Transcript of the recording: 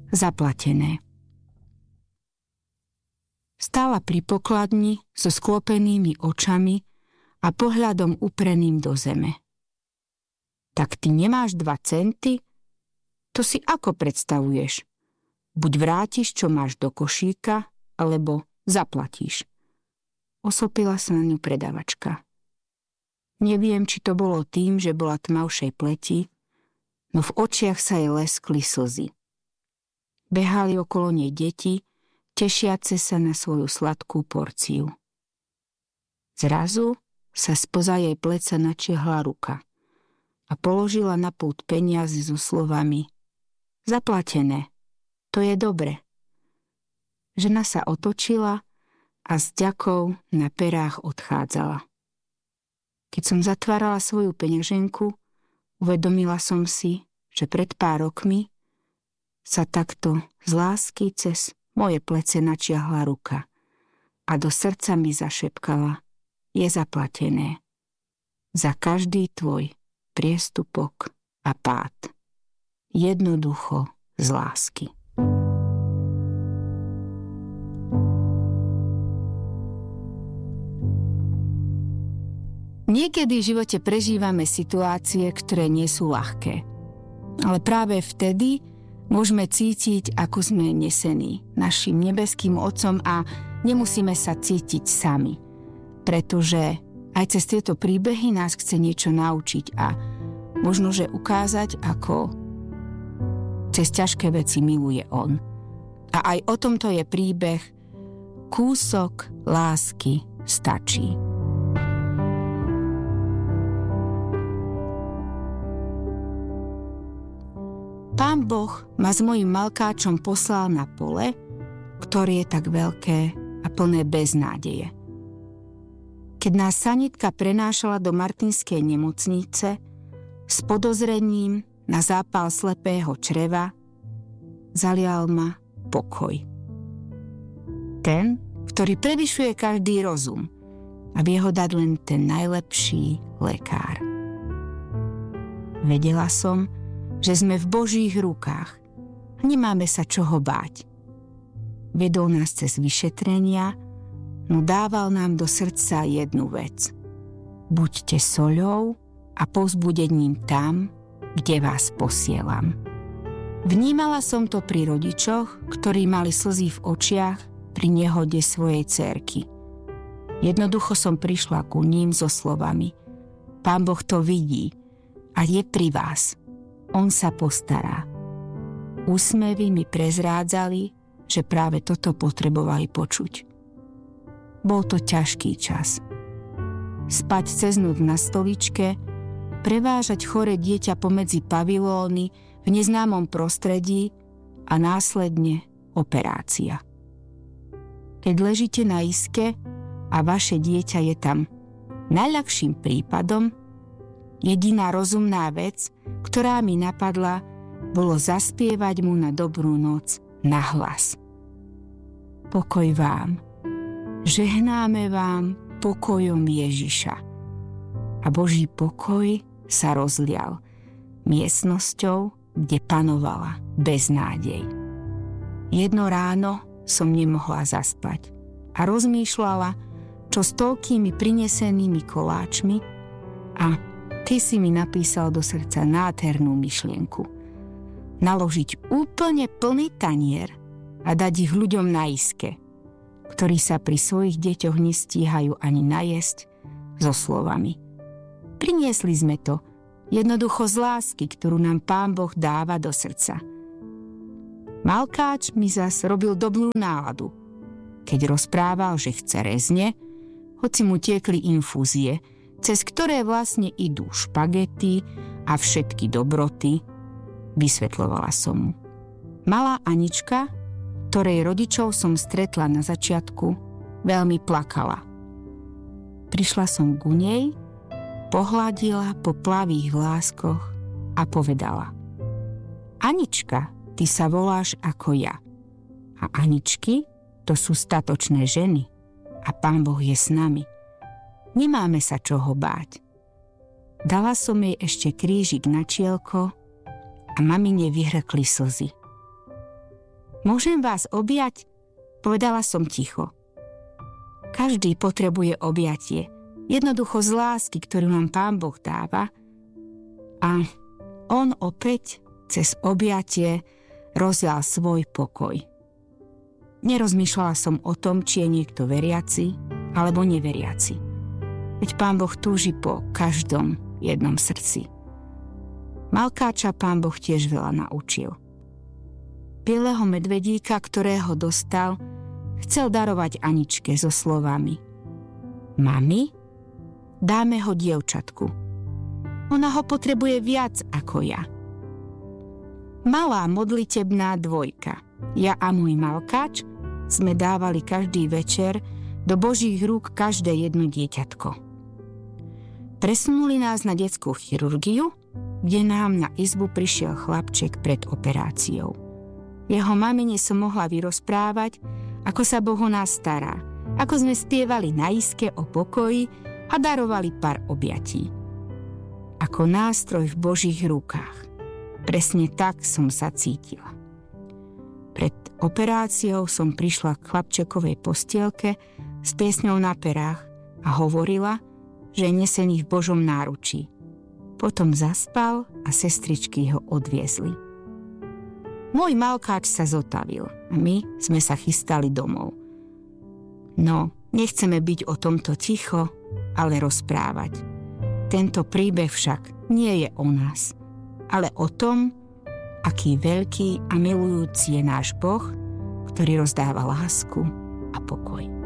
Zaplatené. Stála pri pokladni so sklopenými očami a pohľadom upreným do zeme. Tak ty nemáš 2 centy? To si ako predstavuješ? Buď vrátiš, čo máš do košíka, alebo zaplatíš. Osopila sa na ňu predavačka. Neviem, či to bolo tým, že bola tmavšej pleti, no v očiach sa jej leskli slzy. Behali okolo nej deti, tešiace sa na svoju sladkú porciu. Zrazu sa spoza jej pleca načiahla ruka a položila na pult peniaze so slovami: Zaplatené, to je dobre. Žena sa otočila a s ďakou na perách odchádzala. Keď som zatvárala svoju peňaženku, uvedomila som si, že pred pár rokmi sa takto z lásky cez moje plece načiahla ruka a do srdca mi zašepkala: je zaplatené za každý tvoj priestupok a pád. Jednoducho z lásky. Niekedy v živote prežívame situácie, ktoré nie sú ľahké. Ale práve vtedy môžeme cítiť, ako sme nesení našim nebeským Otcom a nemusíme sa cítiť sami. Pretože aj cez tieto príbehy nás chce niečo naučiť a možno, že ukázať, ako cez ťažké veci miluje On. A aj o tomto je príbeh Kúsok lásky stačí. Pán Boh ma s mojím malkáčom poslal na pole, ktoré je tak veľké a plné beznádeje. Keď nás sanitka prenášala do Martinskej nemocnice s podozrením na zápal slepého čreva, zalial ma pokoj. Ten, ktorý prevyšuje každý rozum a vie ho dať len ten najlepší lekár. Vedela som, že sme v Božích rukách. Nemáme sa čoho báť. Vedol nás cez vyšetrenia, no dával nám do srdca jednu vec. Buďte soľou a povzbudením tam, kde vás posielam. Vnímala som to pri rodičoch, ktorí mali slzy v očiach pri nehode svojej dcérky. Jednoducho som prišla ku ním so slovami: Pán Boh to vidí a je pri vás. On sa postará. Úsmevy mi prezrádzali, že práve toto potrebovali počuť. Bol to ťažký čas. Spať cez noc na stoličke, prevážať choré dieťa pomedzi pavilóny v neznámom prostredí a následne operácia. Keď ležíte na iske a vaše dieťa je tam najľahším prípadom, jediná rozumná vec, ktorá mi napadla, bolo zaspievať mu na dobrú noc nahlas. Pokoj vám. Žehnáme vám pokojom Ježiša. A Boží pokoj sa rozlial miestnosťou, kde panovala beznádej. Jedno ráno som nemohla zaspať a rozmýšľala, čo s toľkými prinesenými koláčmi, a ty si mi napísal do srdca nádhernú myšlienku. Naložiť úplne plný tanier a dať ich ľuďom na iske, ktorí sa pri svojich deťoch nestíhajú ani najesť, so slovami: priniesli sme to jednoducho z lásky, ktorú nám Pán Boh dáva do srdca. Malkáč mi zas robil dobrú náladu, keď rozprával, že chce rezne, hoci mu tiekli infúzie, cez ktoré vlastne idú špagety a všetky dobroty, vysvetľovala som mu. Malá Anička, ktorej rodičov som stretla na začiatku, veľmi plakala. Prišla som ku nej, pohľadila po plavých vláskoch a povedala: Anička, ty sa voláš ako ja. A Aničky, to sú statočné ženy a Pán Boh je s nami. Nemáme sa čoho báť. Dala som jej ešte krížik na čielko a mamine vyhrkli slzy. Môžem vás objať? Povedala som ticho. Každý potrebuje objatie. Jednoducho z lásky, ktorú nám Pán Boh dáva. A on opäť cez objatie rozlial svoj pokoj. Nerozmýšľala som o tom, či je niekto veriaci alebo neveriaci. Veď Pán Boh túži po každom jednom srdci. Malkáča Pán Boh tiež veľa naučil. Bieleho medvedíka, ktorého dostal, chcel darovať Aničke so slovami: Mami, dáme ho dievčatku. Ona ho potrebuje viac ako ja. Malá modlitebná dvojka. Ja a môj malkáč sme dávali každý večer do Božích rúk každé jedno dieťatko. Presunuli nás na detskú chirurgiu, kde nám na izbu prišiel chlapček pred operáciou. Jeho mamine som mohla vyrozprávať, ako sa Boh o nás stará, ako sme spievali na iske o pokoji a darovali pár objatí. Ako nástroj v Božích rukách. Presne tak som sa cítila. Pred operáciou som prišla k chlapčekovej postielke s piesňou na perách a hovorila, že je nesený v Božom náručí. Potom zaspal a sestričky ho odviezli. Môj malkáč sa zotavil a my sme sa chystali domov. No, nechceme byť o tomto ticho, ale rozprávať. Tento príbeh však nie je o nás, ale o tom, aký veľký a milujúci je náš Boh, ktorý rozdáva lásku a pokoj.